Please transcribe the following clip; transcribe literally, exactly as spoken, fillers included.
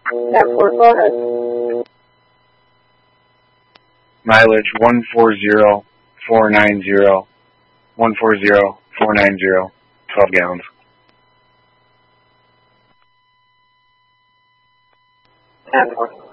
ten four, go ahead. Mileage one four zero four nine zero, one four zero four nine zero, twelve gallons. ten four.